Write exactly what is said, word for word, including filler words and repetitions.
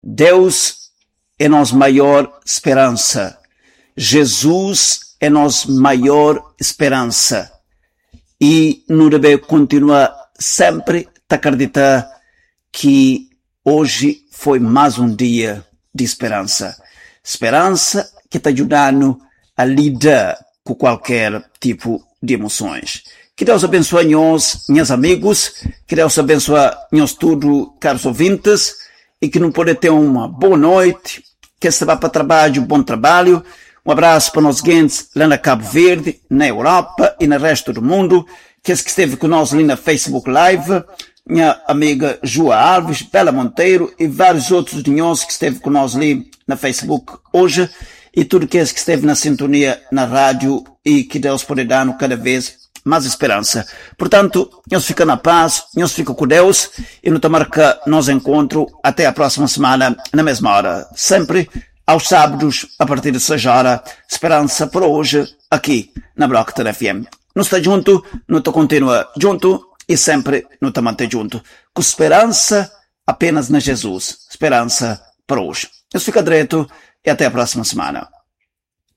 Deus é nossa maior esperança. Jesus é nossa maior esperança. E não deve continuar sempre a acreditar que hoje foi mais um dia de esperança. Esperança que está ajudando a lidar com qualquer tipo de emoções. Que Deus abençoe nós, meus amigos, que Deus abençoe nós tudo, caros ouvintes, e que não pode ter uma boa noite, que se vá para trabalho, bom trabalho. Um abraço para nós gente lá na Cabo Verde, na Europa e no resto do mundo, que esse que esteve conosco ali na Facebook Live, minha amiga Joa Alves, Bela Monteiro e vários outros de nós que esteve conosco ali na Facebook hoje, e tudo que esse que esteve na sintonia na rádio, e que Deus pode dar cada vez mais esperança. Portanto, nós fica na paz, nós fica com Deus, e no tamarca nos encontro até a próxima semana, na mesma hora. Sempre aos sábados, a partir de seis horas, esperança para hoje, aqui na Block F M. Não está junto, não está continua junto, e sempre não está manter junto. Com esperança apenas na Jesus. Esperança para hoje. Eu fico direto e até a próxima semana.